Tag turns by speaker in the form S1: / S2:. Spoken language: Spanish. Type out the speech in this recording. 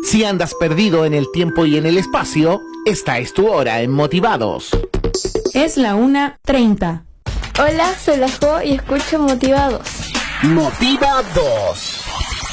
S1: Si andas perdido en el tiempo y en el espacio, esta es tu hora en Motivados.
S2: Es la 1:30.
S3: Hola, soy la Jo y escucho Motivados.
S1: Motivados.